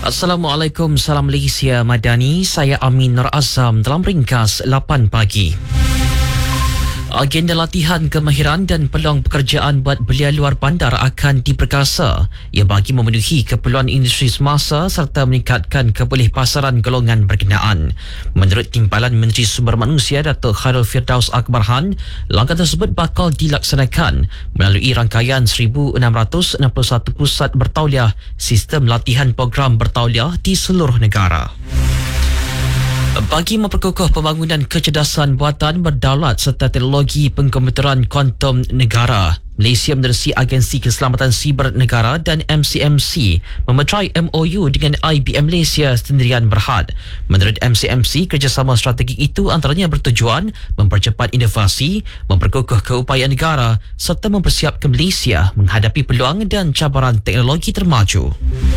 Assalamualaikum, salam Malaysia Madani. Saya Amin Nur Azam dalam ringkas 8 pagi. Agenda latihan kemahiran dan peluang pekerjaan buat belia luar bandar akan diperkasa. Ia bagi memenuhi keperluan industri semasa serta meningkatkan kebolehpasaran golongan berkenaan. Menurut Timbalan Menteri Sumber Manusia Datuk Khairul Firdaus Akbarhan, langkah tersebut bakal dilaksanakan melalui rangkaian 1,661 pusat bertauliah sistem latihan program bertauliah di seluruh negara. Bagi memperkukuh pembangunan kecerdasan buatan berdaulat serta teknologi pengkomputeran kuantum negara, Malaysia menerusi Agensi Keselamatan Siber Negara dan MCMC memeterai MOU dengan IBM Malaysia Sdn Berhad. Menurut MCMC, kerjasama strategik itu antaranya bertujuan mempercepat inovasi, memperkukuh keupayaan negara serta mempersiapkan Malaysia menghadapi peluang dan cabaran teknologi termaju.